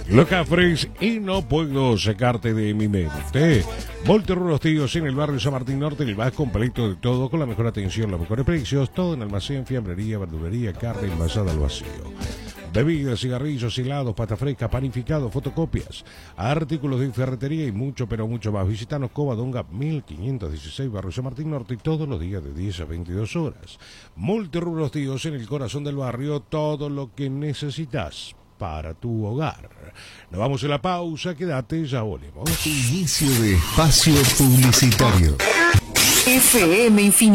Los Cafres y no puedo sacarte de mi mente. Volterruros Tíos en el barrio San Martín Norte, el más completo de todo, con la mejor atención, los mejores precios, todo en almacén, fiambrería, verdulería, carne envasada al vacío. Bebidas, cigarrillos, helados, pasta fresca, panificados, fotocopias, artículos de ferretería y mucho, pero mucho más. Visítanos Covadonga 1516, barrio San Martín Norte, y todos los días de 10 a 22 horas. Multirrubros Tíos en el corazón del barrio, todo lo que necesitas para tu hogar. Nos vamos a la pausa, quédate, ya volvemos. Inicio de espacio publicitario. FM Infinito.